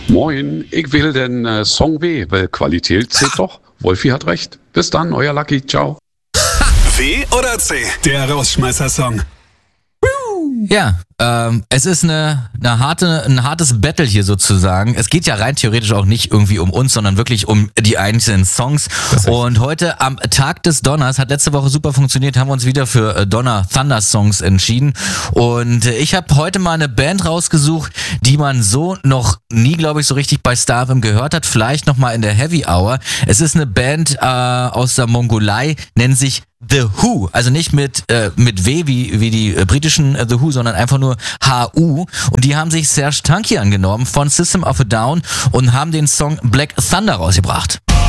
Moin, ich will den Song W, weil Qualität zählt doch. Wolfi hat recht. Bis dann, euer Lucky. Ciao. W oder C? Der Rausschmeißer-Song. Ja, es ist ein hartes Battle hier sozusagen. Es geht ja rein theoretisch auch nicht irgendwie um uns, sondern wirklich um die einzelnen Songs. Und heute am Tag des Donners, hat letzte Woche super funktioniert, haben wir uns wieder für Donner Thunder Songs entschieden. Und ich habe heute mal eine Band rausgesucht, die man so noch nie, glaube ich, so richtig bei Star FM gehört hat. Vielleicht noch mal in der Heavy Hour. Es ist eine Band aus der Mongolei, nennt sich The Who, also nicht mit W wie die britischen The Who, sondern einfach nur HU. Und die haben sich Serj Tankian genommen von System of a Down und haben den Song Black Thunder rausgebracht.